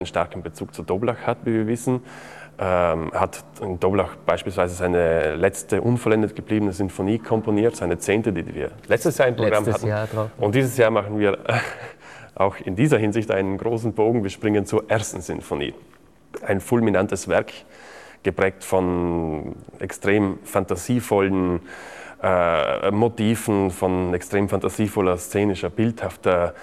einen starken Bezug zu Doblach hat, wie wir wissen. Hat in Doblach beispielsweise seine letzte unvollendet gebliebene Sinfonie komponiert, seine 10., die wir letztes Jahr im Programm hatten. Und dieses Jahr machen wir auch in dieser Hinsicht einen großen Bogen. Wir springen zur 1. Sinfonie. Ein fulminantes Werk, geprägt von extrem fantasievollen Motiven, von extrem fantasievoller, szenischer, bildhafter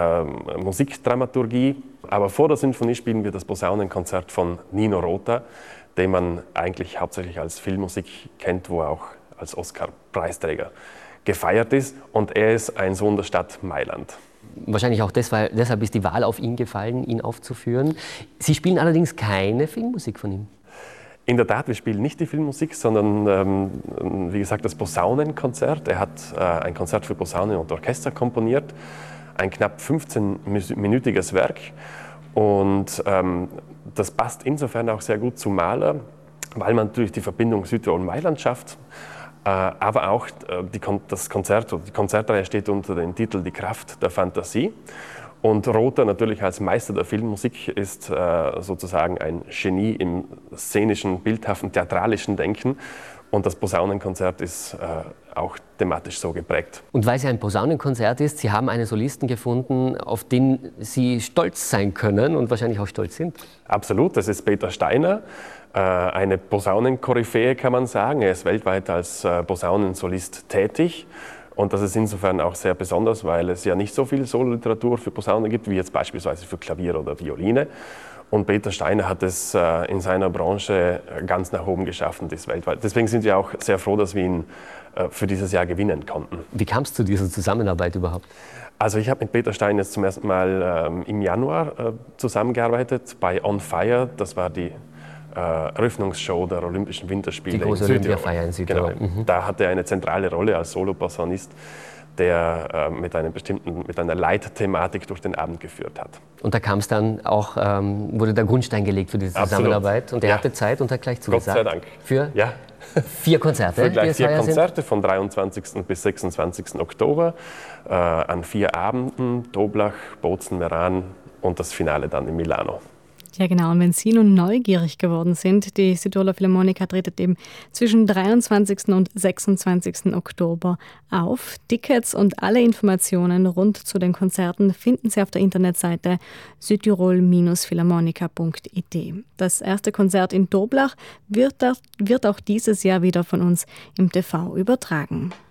Musikdramaturgie. Aber vor der Sinfonie spielen wir das Posaunenkonzert von Nino Rota, den man eigentlich hauptsächlich als Filmmusik kennt, wo er auch als Oscar-Preisträger gefeiert ist. Und er ist ein Sohn der Stadt Mailand. Wahrscheinlich auch deshalb ist die Wahl auf ihn gefallen, ihn aufzuführen. Sie spielen allerdings keine Filmmusik von ihm. In der Tat, wir spielen nicht die Filmmusik, sondern, wie gesagt, das Posaunenkonzert. Er hat ein Konzert für Posaune und Orchester komponiert, ein knapp 15-minütiges Werk. Und das passt insofern auch sehr gut zu Mahler, weil man natürlich die Verbindung Südtirol-Mailand schafft. Aber auch die Konzertreihe steht unter dem Titel Die Kraft der Fantasie. Und Rota natürlich als Meister der Filmmusik ist sozusagen ein Genie im szenischen, bildhaften, theatralischen Denken. Und das Posaunenkonzert ist auch thematisch so geprägt. Und weil es ja ein Posaunenkonzert ist, Sie haben einen Solisten gefunden, auf den Sie stolz sein können und wahrscheinlich auch stolz sind. Absolut, das ist Peter Steiner, eine Posaunenkoryphäe kann man sagen. Er ist weltweit als Posaunensolist tätig. Und das ist insofern auch sehr besonders, weil es ja nicht so viel Sololiteratur für Posaune gibt, wie jetzt beispielsweise für Klavier oder Violine. Und Peter Steiner hat es in seiner Branche ganz nach oben geschafft und ist weltweit. Deswegen sind wir auch sehr froh, dass wir ihn für dieses Jahr gewinnen konnten. Wie kam es zu dieser Zusammenarbeit überhaupt? Also ich habe mit Peter Steiner jetzt zum ersten Mal im Januar zusammengearbeitet bei On Fire. Das war die Eröffnungsshow der Olympischen Winterspiele. Die große Olympiafeier in Südtirol. Genau. Da hatte er eine zentrale Rolle als Soloposaunist, der mit einer Leitthematik durch den Abend geführt hat. Und da kam es dann auch, wurde der Grundstein gelegt für diese Zusammenarbeit. Absolut. Und er hatte Zeit und hat gleich zugesagt. Gott sei Dank. Für ja. 4 Konzerte? Für gleich 4 Konzerte vom 23. bis 26. Oktober an 4 Abenden, Doblach, Bozen, Meran und das Finale dann in Milano. Ja genau, und wenn Sie nun neugierig geworden sind, die Südtiroler Philharmoniker tretet eben zwischen 23. und 26. Oktober auf. Tickets und alle Informationen rund zu den Konzerten finden Sie auf der Internetseite südtirol-philharmoniker.it. Das erste Konzert in Doblach wird auch dieses Jahr wieder von uns im TV übertragen.